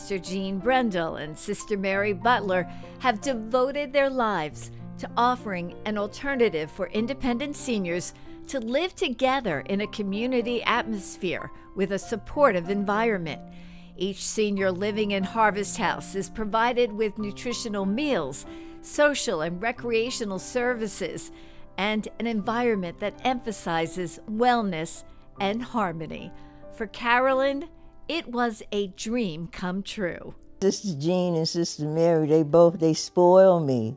Sister Jean Brendel and Sister Mary Butler have devoted their lives to offering an alternative for independent seniors to live together in a community atmosphere with a supportive environment. Each senior living in Harvest House is provided with nutritional meals, social and recreational services, and an environment that emphasizes wellness and harmony. For Carolyn, it was a dream come true. Sister Jean and Sister Mary, they spoil me.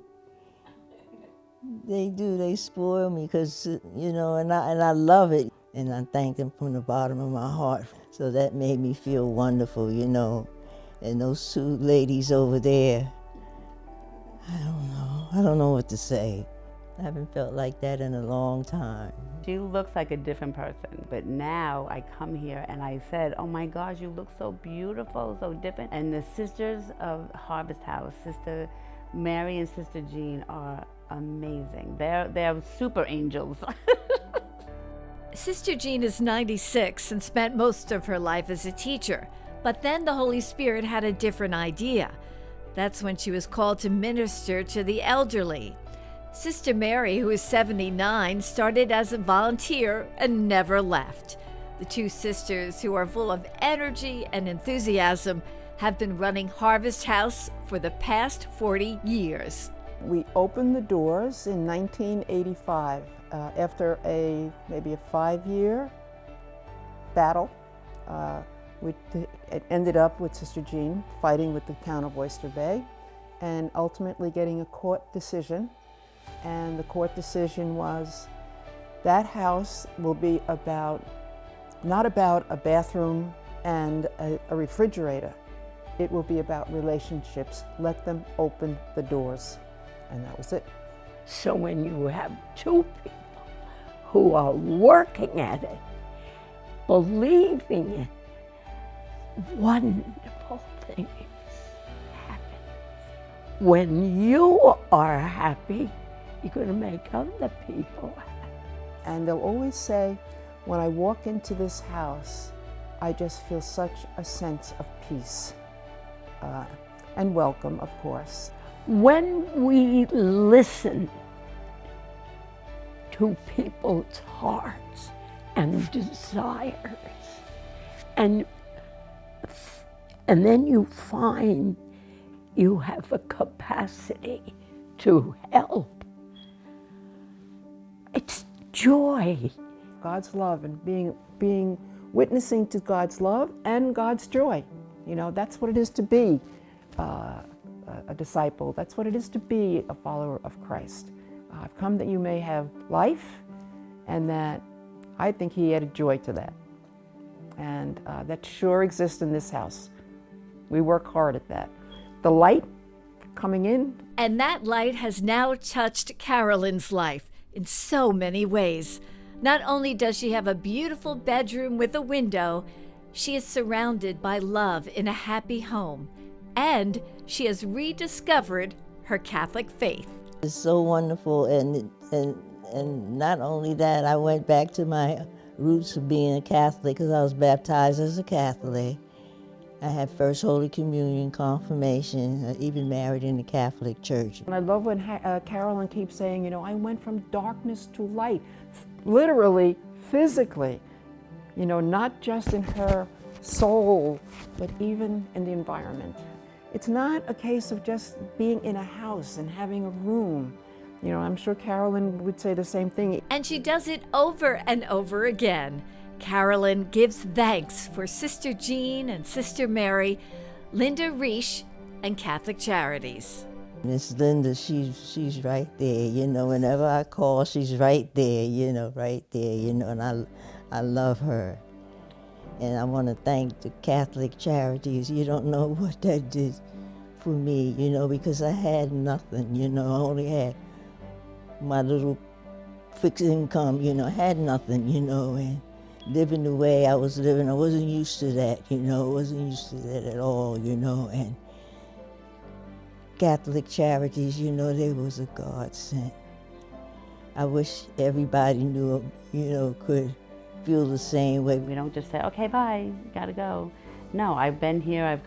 They do, they spoil me because, and I love it. And I thank them from the bottom of my heart. So that made me feel wonderful, And those two ladies over there, I don't know what to say. I haven't felt like that in a long time. She looks like a different person, but now I come here and I said, oh my gosh, you look so beautiful, so different. And the sisters of Harvest House, Sister Mary and Sister Jean, are amazing. They're super angels. Sister Jean is 96 and spent most of her life as a teacher, but then the Holy Spirit had a different idea. That's when she was called to minister to the elderly. Sister Mary, who is 79, started as a volunteer and never left. The two sisters, who are full of energy and enthusiasm, have been running Harvest House for the past 40 years. We opened the doors in 1985 after maybe a 5-year battle. It ended up with Sister Jean fighting with the town of Oyster Bay and ultimately getting a court decision. And the court decision was that house will be not about a bathroom and a refrigerator. It will be about relationships. Let them open the doors. And that was it. So when you have two people who are working at it, believing it, wonderful things happen. When you are happy, you're going to make other people happy. And they'll always say, when I walk into this house, I just feel such a sense of peace and welcome, of course. When we listen to people's hearts and desires, and then you find you have a capacity to help, it's joy. God's love and witnessing to God's love and God's joy. That's what it is to be a disciple. That's what it is to be a follower of Christ. I've come that you may have life, and that I think He added joy to that. And that sure exists in this house. We work hard at that. The light coming in. And that light has now touched Carolyn's life in so many ways. Not only does she have a beautiful bedroom with a window, she is surrounded by love in a happy home, and she has rediscovered her Catholic faith. It's so wonderful, and not only that, I went back to my roots of being a Catholic because I was baptized as a Catholic. I had First Holy Communion, confirmation, even married in the Catholic Church. And I love when Carolyn keeps saying, I went from darkness to light, literally, physically, not just in her soul, but even in the environment. It's not a case of just being in a house and having a room. I'm sure Carolyn would say the same thing. And she does it over and over again. Carolyn gives thanks for Sister Jean and Sister Mary, Linda Reish, and Catholic Charities. Miss Linda, she's right there, whenever I call, she's right there, right there, and I love her. And I want to thank the Catholic Charities. You don't know what that did for me, because I had nothing, I only had my little fixed income, I had nothing, and living the way I was living, I wasn't used to that, I wasn't used to that at all, and Catholic Charities, they was a godsend. I wish everybody knew, could feel the same way. We don't just say, okay, bye, gotta go. No, I've been here, I've